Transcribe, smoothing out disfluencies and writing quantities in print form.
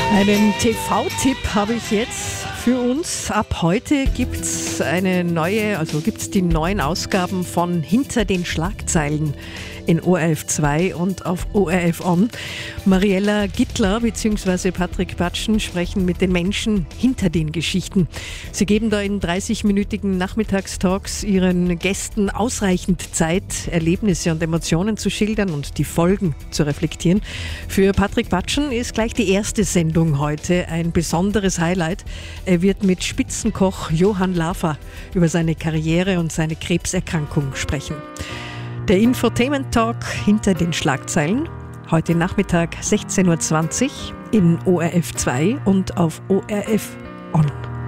Einen TV-Tipp habe ich jetzt für uns. Ab heute gibt's die neuen Ausgaben von Hinter den Schlagzeilen in ORF 2 und auf ORF On. Mariella Gittler bzw. Patrick Batschen sprechen mit den Menschen hinter den Geschichten. Sie geben da in 30-minütigen Nachmittagstalks ihren Gästen ausreichend Zeit, Erlebnisse und Emotionen zu schildern und die Folgen zu reflektieren. Für Patrick Batschen ist gleich die erste Sendung heute ein besonderes Highlight. Er wird mit Spitzenkoch Johann Lafer über seine Karriere und seine Krebserkrankung sprechen. Der Infotainment Talk hinter den Schlagzeilen, heute Nachmittag 16.20 Uhr in ORF 2 und auf ORF On.